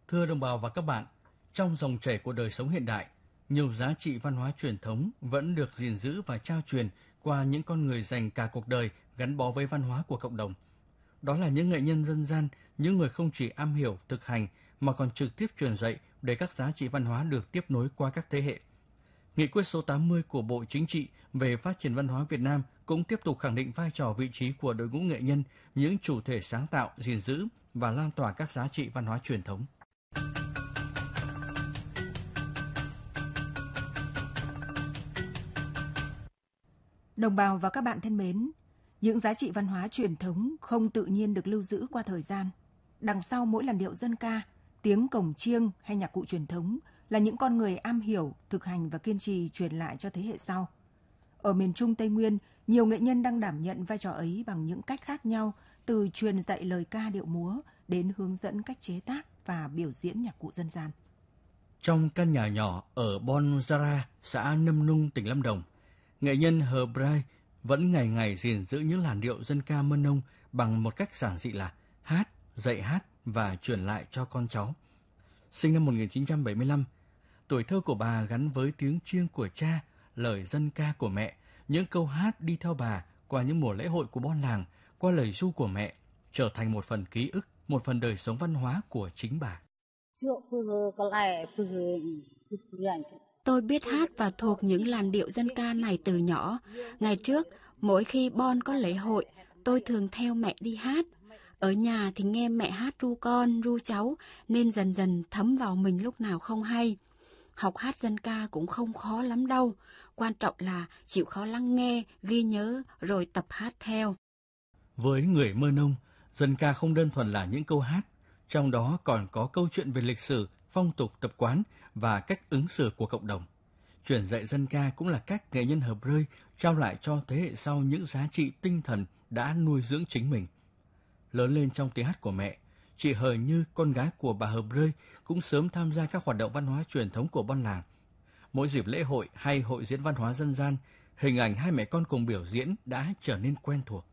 Thưa đồng bào và các bạn, trong dòng chảy của đời sống hiện đại, nhiều giá trị văn hóa truyền thống vẫn được gìn giữ và trao truyền qua những con người dành cả cuộc đời gắn bó với văn hóa của cộng đồng. Đó là những nghệ nhân dân gian, những người không chỉ am hiểu, thực hành mà còn trực tiếp truyền dạy để các giá trị văn hóa được tiếp nối qua các thế hệ. Nghị quyết số 80 của Bộ Chính trị về phát triển văn hóa Việt Nam cũng tiếp tục khẳng định vai trò vị trí của đội ngũ nghệ nhân, những chủ thể sáng tạo, gìn giữ và lan tỏa các giá trị văn hóa truyền thống. Đồng bào và các bạn thân mến, những giá trị văn hóa truyền thống không tự nhiên được lưu giữ qua thời gian. Đằng sau mỗi làn điệu dân ca, tiếng cồng chiêng hay nhạc cụ truyền thống là những con người am hiểu, thực hành và kiên trì truyền lại cho thế hệ sau. Ở miền Trung Tây Nguyên, nhiều nghệ nhân đang đảm nhận vai trò ấy bằng những cách khác nhau, từ truyền dạy lời ca điệu múa đến hướng dẫn cách chế tác và biểu diễn nhạc cụ dân gian. Trong căn nhà nhỏ ở Bon Zara, xã Nâm Nung, tỉnh Lâm Đồng, nghệ nhân Hờ Brai vẫn ngày ngày gìn giữ những làn điệu dân ca Mân Nông bằng một cách giản dị là hát, dạy hát và truyền lại cho con cháu. Sinh năm 1975, tuổi thơ của bà gắn với tiếng chiêng của cha, lời dân ca của mẹ, những câu hát đi theo bà qua những mùa lễ hội của bon làng, qua lời ru của mẹ, trở thành một phần ký ức, một phần đời sống văn hóa của chính bà. Tôi biết hát và thuộc những làn điệu dân ca này từ nhỏ. Ngày trước, mỗi khi bon có lễ hội, tôi thường theo mẹ đi hát. Ở nhà thì nghe mẹ hát ru con, ru cháu, nên dần dần thấm vào mình lúc nào không hay. Học hát dân ca cũng không khó lắm đâu. Quan trọng là chịu khó lắng nghe, ghi nhớ, rồi tập hát theo. Với người Mơ Nông, dân ca không đơn thuần là những câu hát, trong đó còn có câu chuyện về lịch sử, phong tục tập quán và cách ứng xử của cộng đồng. Truyền dạy dân ca cũng là cách nghệ nhân Hờ Brai trao lại cho thế hệ sau những giá trị tinh thần đã nuôi dưỡng chính mình. Lớn lên trong tiếng hát của mẹ, chị Hờ Như, con gái của bà Hờ Brai, cũng sớm tham gia các hoạt động văn hóa truyền thống của bon làng. Mỗi dịp lễ hội hay hội diễn văn hóa dân gian, hình ảnh hai mẹ con cùng biểu diễn đã trở nên quen thuộc.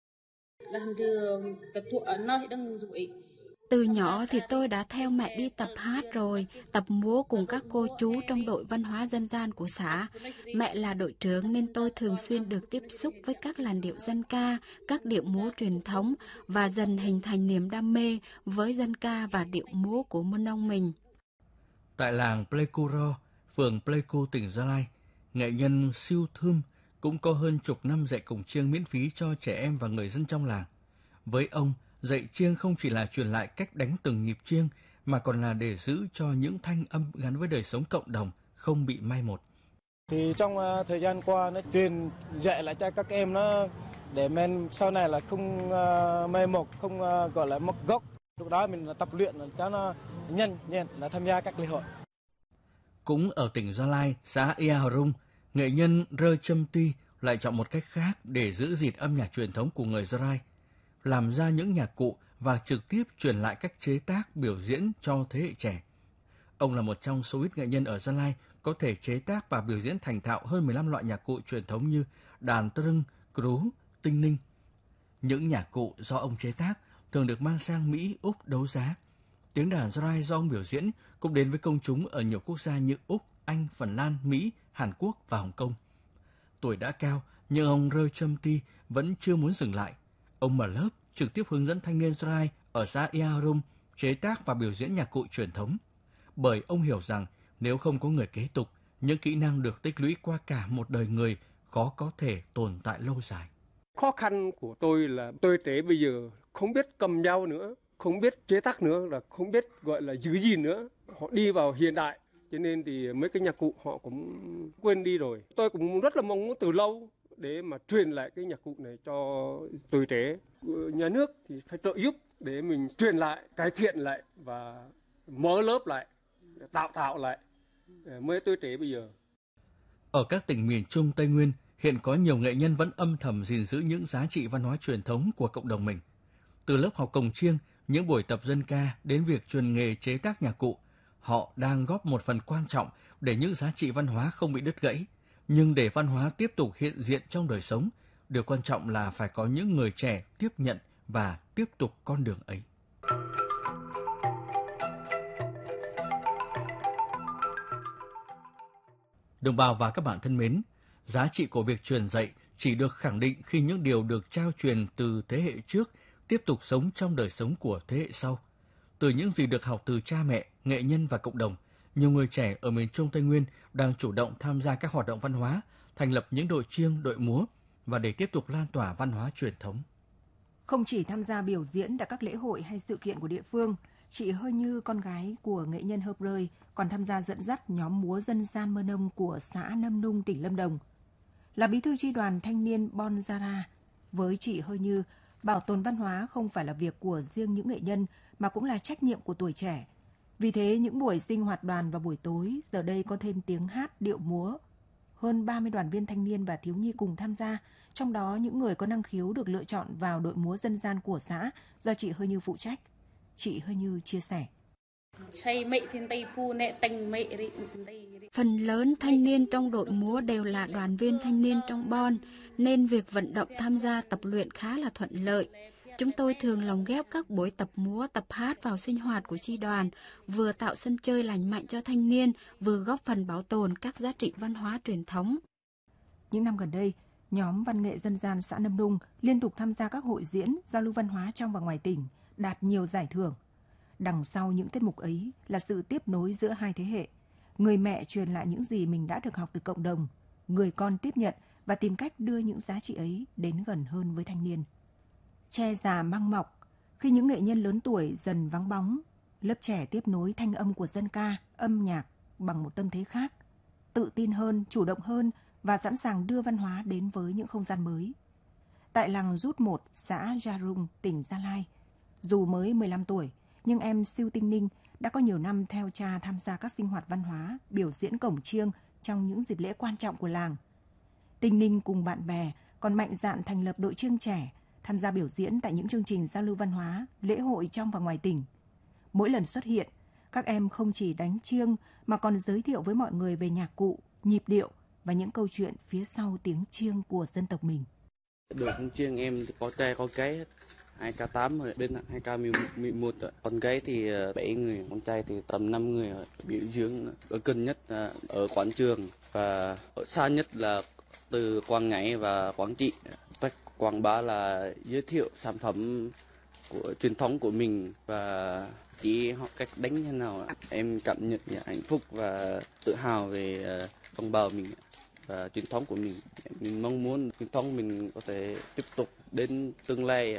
Từ nhỏ thì tôi đã theo mẹ đi tập hát rồi, tập múa cùng các cô chú trong đội văn hóa dân gian của xã. Mẹ là đội trưởng nên tôi thường xuyên được tiếp xúc với các làn điệu dân ca, các điệu múa truyền thống và dần hình thành niềm đam mê với dân ca và điệu múa của Mân Nông mình. Tại làng Pleiku, phường Pleiku, tỉnh Gia Lai, nghệ nhân Siêu Thum cũng có hơn chục năm dạy cồng chiêng miễn phí cho trẻ em và người dân trong làng. Với ông, dạy chiêng không chỉ là truyền lại cách đánh từng nhịp chiêng, mà còn là để giữ cho những thanh âm gắn với đời sống cộng đồng không bị mai một. Thì trong thời gian qua nó truyền dạy lại cho các em nó để mình sau này là không mai một, không gọi là mất gốc. Lúc đó mình tập luyện cho nó nhanh là tham gia các lễ hội. Cũng ở tỉnh Gia Lai, xã Ia Hrung, nghệ nhân Rơ Châm Ti lại chọn một cách khác để giữ gìn âm nhạc truyền thống của người Gia Lai, làm ra những nhạc cụ và trực tiếp truyền lại cách chế tác, biểu diễn cho thế hệ trẻ. Ông là một trong số ít nghệ nhân ở Gia Lai có thể chế tác và biểu diễn thành thạo hơn 15 loại nhạc cụ truyền thống như đàn trưng, crú, tinh ninh. Những nhạc cụ do ông chế tác thường được mang sang Mỹ, Úc đấu giá. Tiếng đàn Gia Lai do ông biểu diễn cũng đến với công chúng ở nhiều quốc gia như Úc, Anh, Phần Lan, Mỹ, Hàn Quốc và Hồng Kông. Tuổi đã cao, nhưng ông Rơ Châm Ti vẫn chưa muốn dừng lại. Ông mở lớp trực tiếp hướng dẫn thanh niên Gia Lai ở xã Ia Hrung chế tác và biểu diễn nhạc cụ truyền thống. Bởi ông hiểu rằng nếu không có người kế tục, những kỹ năng được tích lũy qua cả một đời người khó có thể tồn tại lâu dài. Khó khăn của tôi là tôi tế bây giờ không biết cầm dao nữa, không biết chế tác nữa, là không biết gọi là giữ gìn nữa. Họ đi vào hiện đại, cho nên thì mấy cái nhạc cụ họ cũng quên đi rồi. Tôi cũng rất là mong muốn từ lâu để mà truyền lại cái nhạc cụ này cho tuổi trẻ. Nhà nước thì phải trợ giúp để mình truyền lại, cải thiện lại và mở lớp lại, tạo tạo lại mới tuổi trẻ bây giờ. Ở các tỉnh miền Trung Tây Nguyên, hiện có nhiều nghệ nhân vẫn âm thầm gìn giữ những giá trị văn hóa truyền thống của cộng đồng mình. Từ lớp học cồng chiêng, những buổi tập dân ca đến việc truyền nghề chế tác nhạc cụ, họ đang góp một phần quan trọng để những giá trị văn hóa không bị đứt gãy. Nhưng để văn hóa tiếp tục hiện diện trong đời sống, điều quan trọng là phải có những người trẻ tiếp nhận và tiếp tục con đường ấy. Đồng bào và các bạn thân mến, giá trị của việc truyền dạy chỉ được khẳng định khi những điều được trao truyền từ thế hệ trước tiếp tục sống trong đời sống của thế hệ sau. Từ những gì được học từ cha mẹ, nghệ nhân và cộng đồng, nhiều người trẻ ở miền Trung Tây Nguyên đang chủ động tham gia các hoạt động văn hóa, thành lập những đội chiêng, đội múa và để tiếp tục lan tỏa văn hóa truyền thống. Không chỉ tham gia biểu diễn tại các lễ hội hay sự kiện của địa phương, chị Hơi Như, con gái của nghệ nhân Hơ Rơi, còn tham gia dẫn dắt nhóm múa dân gian Mơ Nông của xã Nâm Nung, tỉnh Lâm Đồng. Là bí thư chi đoàn thanh niên Bon Zara, với chị Hơi Như, bảo tồn văn hóa không phải là việc của riêng những nghệ nhân mà cũng là trách nhiệm của tuổi trẻ. Vì thế, những buổi sinh hoạt đoàn vào buổi tối giờ đây có thêm tiếng hát, điệu múa. Hơn 30 đoàn viên thanh niên và thiếu nhi cùng tham gia, trong đó những người có năng khiếu được lựa chọn vào đội múa dân gian của xã do chị Hơi Như phụ trách. Chị Hơi Như chia sẻ. Phần lớn thanh niên trong đội múa đều là đoàn viên thanh niên trong Bon, nên việc vận động tham gia tập luyện khá là thuận lợi. Chúng tôi thường lồng ghép các buổi tập múa, tập hát vào sinh hoạt của chi đoàn, vừa tạo sân chơi lành mạnh cho thanh niên, vừa góp phần bảo tồn các giá trị văn hóa truyền thống. Những năm gần đây, nhóm văn nghệ dân gian xã Nâm Nung liên tục tham gia các hội diễn, giao lưu văn hóa trong và ngoài tỉnh, đạt nhiều giải thưởng. Đằng sau những tiết mục ấy là sự tiếp nối giữa hai thế hệ. Người mẹ truyền lại những gì mình đã được học từ cộng đồng, người con tiếp nhận và tìm cách đưa những giá trị ấy đến gần hơn với thanh niên. Tre già măng mọc, khi những nghệ nhân lớn tuổi dần vắng bóng, lớp trẻ tiếp nối thanh âm của dân ca, âm nhạc bằng một tâm thế khác, tự tin hơn, chủ động hơn và sẵn sàng đưa văn hóa đến với những không gian mới. Tại làng Rút 1, xã Jarung, tỉnh Gia Lai, dù mới 15 tuổi, nhưng em Siêu Tinh Ninh đã có nhiều năm theo cha tham gia các sinh hoạt văn hóa, biểu diễn cổng chiêng trong những dịp lễ quan trọng của làng. Tinh Ninh cùng bạn bè còn mạnh dạn thành lập đội chiêng trẻ, tham gia biểu diễn tại những chương trình giao lưu văn hóa, lễ hội trong và ngoài tỉnh. Mỗi lần xuất hiện, các em không chỉ đánh chiêng mà còn giới thiệu với mọi người về nhạc cụ, nhịp điệu và những câu chuyện phía sau tiếng chiêng của dân tộc mình. Đội chiêng em có trai có gái hết. 2K8 rồi, bên 2K11 rồi. Con gái thì 7 người, con trai thì tầm 5 người rồi. Biểu diễn ở gần nhất ở quảng trường và ở xa nhất là từ Quảng Ngãi và Quảng Trị. Quảng Bá là giới thiệu sản phẩm của truyền thống của mình và chỉ họ cách đánh như nào. Em cảm nhận hạnh phúc và tự hào về đồng bào mình và truyền thống của mình. Mình mong muốn truyền thống mình có thể tiếp tục đến tương lai.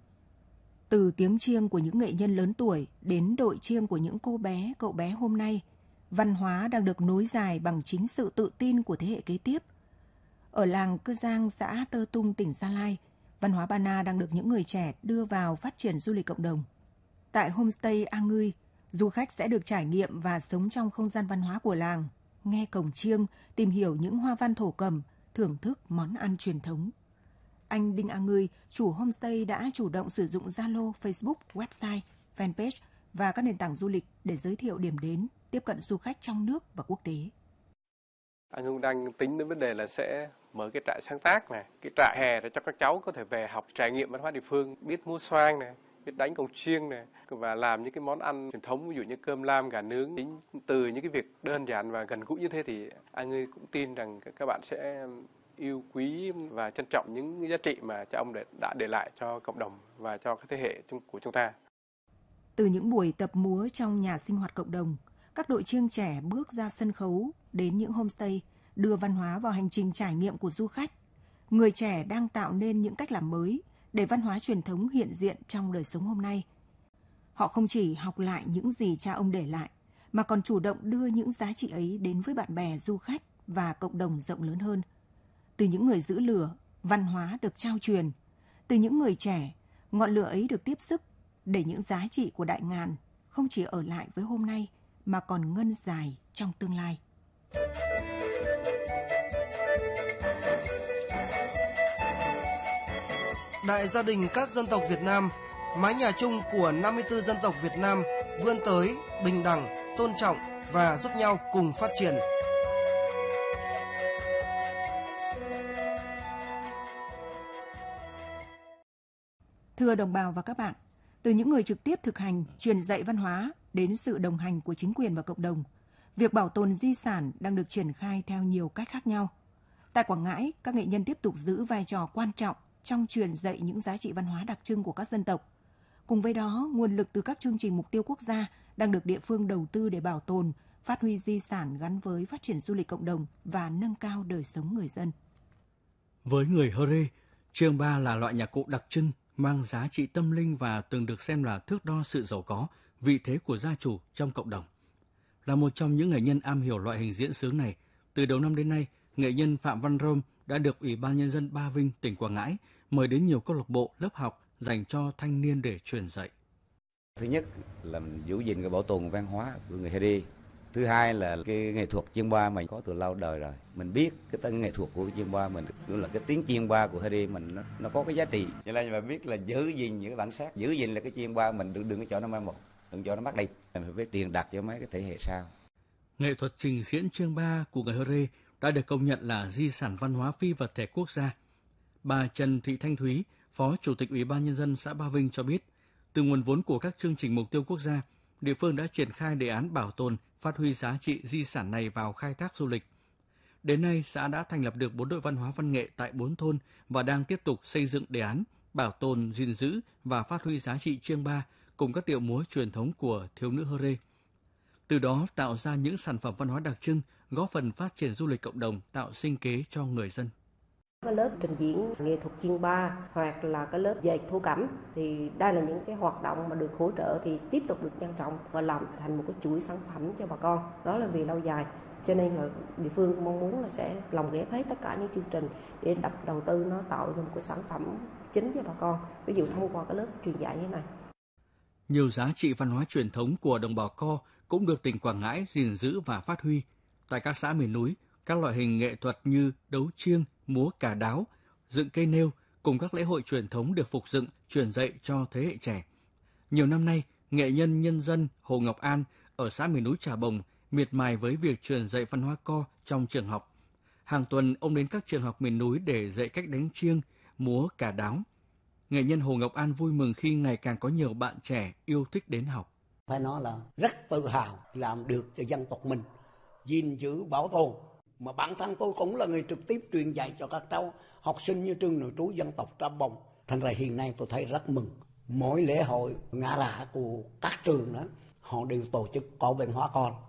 Từ tiếng chiêng của những nghệ nhân lớn tuổi đến đội chiêng của những cô bé, cậu bé hôm nay, văn hóa đang được nối dài bằng chính sự tự tin của thế hệ kế tiếp. Ở làng Cơ Giang, xã Tơ Tung, tỉnh Gia Lai, văn hóa Ba Na đang được những người trẻ đưa vào phát triển du lịch cộng đồng. Tại homestay A Ngươi, du khách sẽ được trải nghiệm và sống trong không gian văn hóa của làng, nghe cổng chiêng, tìm hiểu những hoa văn thổ cẩm, thưởng thức món ăn truyền thống. Anh Đinh A Ngươi, chủ homestay đã chủ động sử dụng Zalo, Facebook, website, fanpage và các nền tảng du lịch để giới thiệu điểm đến, tiếp cận du khách trong nước và quốc tế. Anh Hùng đang tính đến vấn đề là sẽ mở cái trại sáng tác này, cái trại hè để cho các cháu có thể về học trải nghiệm văn hóa địa phương, biết múa xoang này, biết đánh cồng chiêng này và làm những cái món ăn truyền thống, ví dụ như cơm lam, gà nướng. Chính từ những cái việc đơn giản và gần gũi như thế thì anh Ngươi cũng tin rằng các bạn sẽ yêu quý và trân trọng những giá trị mà cha ông đã để lại cho cộng đồng và cho các thế hệ của chúng ta. Từ những buổi tập múa trong nhà sinh hoạt cộng đồng, các đội chiêng trẻ bước ra sân khấu đến những homestay, đưa văn hóa vào hành trình trải nghiệm của du khách. Người trẻ đang tạo nên những cách làm mới để văn hóa truyền thống hiện diện trong đời sống hôm nay. Họ không chỉ học lại những gì cha ông để lại, mà còn chủ động đưa những giá trị ấy đến với bạn bè, du khách và cộng đồng rộng lớn hơn. Từ những người giữ lửa, văn hóa được trao truyền. Từ những người trẻ, ngọn lửa ấy được tiếp sức để những giá trị của Đại Ngàn không chỉ ở lại với hôm nay mà còn ngân dài trong tương lai. Đại gia đình các dân tộc Việt Nam, mái nhà chung của 54 dân tộc Việt Nam vươn tới bình đẳng, tôn trọng và giúp nhau cùng phát triển. Thưa đồng bào và các bạn, từ những người trực tiếp thực hành, truyền dạy văn hóa đến sự đồng hành của chính quyền và cộng đồng, Việc bảo tồn di sản đang được triển khai theo nhiều cách khác nhau. Tại Quảng Ngãi, các nghệ nhân tiếp tục giữ vai trò quan trọng trong truyền dạy những giá trị văn hóa đặc trưng của các dân tộc. Cùng với đó, nguồn lực từ các chương trình mục tiêu quốc gia đang được địa phương đầu tư để bảo tồn, phát huy di sản gắn với phát triển du lịch cộng đồng và nâng cao đời sống người dân. Với người Hơ-rê, chiêng ba là loại nhạc cụ đặc trưng, mang giá trị tâm linh và từng được xem là thước đo sự giàu có, vị thế của gia chủ trong cộng đồng. Là một trong những nghệ nhân am hiểu loại hình diễn xướng này, từ đầu năm đến nay, nghệ nhân Phạm Văn Rôm đã được Ủy ban Nhân dân Ba Vinh, tỉnh Quảng Ngãi mời đến nhiều câu lạc bộ, lớp học dành cho thanh niên để truyền dạy. Thứ nhất là giữ gìn cái bảo tồn văn hóa của người Hơ-rê. Thứ hai là cái nghệ thuật chiêng ba mình có từ lâu đời rồi. Mình biết cái nghệ thuật của chiêng ba mình, là cái tiếng chiêng ba của Hơ-rê mình nó có cái giá trị. Cho nên mà biết là giữ gìn những cái bản sắc, giữ gìn là cái chiêng ba mình đừng có cho nó mai một, đừng cho nó mất đi. Mình phải truyền đạt cho mấy cái thế hệ sau. Nghệ thuật trình diễn chiêng ba của người Hơ-rê đã được công nhận là di sản văn hóa phi vật thể quốc gia. Bà Trần Thị Thanh Thúy, Phó Chủ tịch Ủy ban Nhân dân xã Ba Vinh cho biết, từ nguồn vốn của các chương trình mục tiêu quốc gia, địa phương đã triển khai đề án bảo tồn, phát huy giá trị di sản này vào khai thác du lịch. Đến nay, xã đã thành lập được 4 đội văn hóa văn nghệ tại 4 thôn và đang tiếp tục xây dựng đề án bảo tồn, gìn giữ và phát huy giá trị chiêng ba cùng các điệu múa truyền thống của thiếu nữ Hơ-rê. Từ đó tạo ra những sản phẩm văn hóa đặc trưng, góp phần phát triển du lịch cộng đồng, tạo sinh kế cho người dân. Cái lớp trình diễn nghệ thuật chiêng ba hoặc là cái lớp dệt thổ cẩm thì đây là những cái hoạt động mà được hỗ trợ thì tiếp tục được nhân rộng và làm thành một cái chuỗi sản phẩm cho bà con. Đó là vì lâu dài. Cho nên là địa phương mong muốn là sẽ lồng ghép hết tất cả những chương trình để đầu tư nó tạo ra một cái sản phẩm chính cho bà con. Ví dụ thông qua cái lớp truyền dạy như thế này. Nhiều giá trị văn hóa truyền thống của đồng bào Co cũng được tỉnh Quảng Ngãi gìn giữ và phát huy. Tại các xã miền núi, các loại hình nghệ thuật như đấu chiêng, múa cà đáo, dựng cây nêu cùng các lễ hội truyền thống được phục dựng, truyền dạy cho thế hệ trẻ. Nhiều năm nay, nghệ nhân nhân dân Hồ Ngọc An ở xã miền núi Trà Bồng miệt mài với việc truyền dạy văn hóa Co trong trường học. Hàng tuần, ông đến các trường học miền núi để dạy cách đánh chiêng, múa cà đáo. Nghệ nhân Hồ Ngọc An vui mừng khi ngày càng có nhiều bạn trẻ yêu thích đến học. Phải nói là rất tự hào làm được cho dân tộc mình, gìn giữ bảo tồn. Mà bản thân tôi cũng là người trực tiếp truyền dạy cho các cháu học sinh như trường nội trú dân tộc Trà Bồng. Thành ra hiện nay tôi thấy rất mừng. Mỗi lễ hội ngã rạ của các trường đó, họ đều tổ chức có văn hóa con.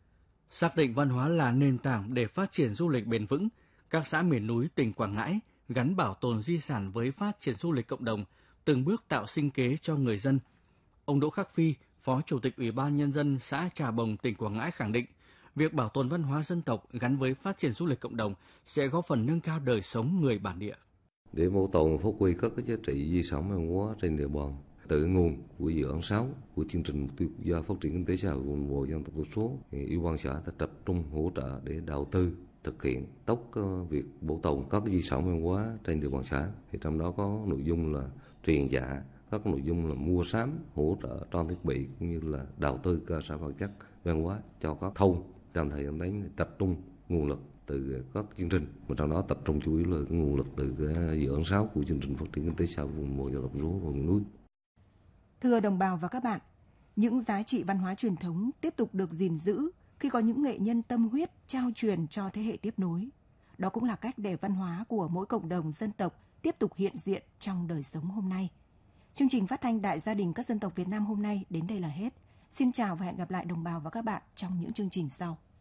Xác định văn hóa là nền tảng để phát triển du lịch bền vững, các xã miền núi tỉnh Quảng Ngãi gắn bảo tồn di sản với phát triển du lịch cộng đồng, từng bước tạo sinh kế cho người dân. Ông Đỗ Khắc Phi, Phó Chủ tịch Ủy ban Nhân dân xã Trà Bồng, tỉnh Quảng Ngãi khẳng định, việc bảo tồn văn hóa dân tộc gắn với phát triển du lịch cộng đồng sẽ góp phần nâng cao đời sống người bản địa. Để bảo tồn phát huy các giá trị di sản văn hóa trên địa bàn, từ nguồn của dự án 6 của chương trình mục tiêu quốc gia phát triển kinh tế xã hội vùng đồng bào dân tộc thiểu số, Ủy ban xã đã tập trung hỗ trợ để đầu tư thực hiện tốt việc bảo tồn các di sản văn hóa trên địa bàn xã. Thì trong đó có nội dung là truyền dạy, các nội dung là mua sắm, hỗ trợ trang thiết bị cũng như là đầu tư cơ sở vật chất văn hóa cho các thôn. Trong thời gian đấy tập trung nguồn lực từ các chương trình, mà trong đó tập trung chủ yếu là cái nguồn lực từ cái dự án 6 của chương trình phát triển kinh tế xã hội vùng đồng bào dân tộc thiểu số và miền núi. Thưa đồng bào và các bạn, những giá trị văn hóa truyền thống tiếp tục được gìn giữ khi có những nghệ nhân tâm huyết trao truyền cho thế hệ tiếp nối. Đó cũng là cách để văn hóa của mỗi cộng đồng dân tộc tiếp tục hiện diện trong đời sống hôm nay. Chương trình phát thanh Đại gia đình các dân tộc Việt Nam hôm nay đến đây là hết. Xin chào và hẹn gặp lại đồng bào và các bạn trong những chương trình sau.